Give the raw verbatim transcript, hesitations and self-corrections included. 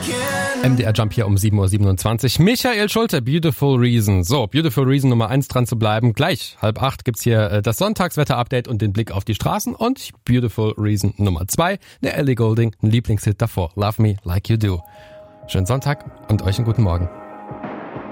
M D R Jump hier um sieben Uhr siebenundzwanzig. Michael Schulte, Beautiful Reason. So, Beautiful Reason Nummer eins dran zu bleiben. Gleich, halb acht, gibt's hier äh, das Sonntagswetter-Update und den Blick auf die Straßen. Und Beautiful Reason Nummer zwei, der Ellie Goulding, ein Lieblingshit davor. Love Me Like You Do. Schönen Sonntag und euch einen guten Morgen.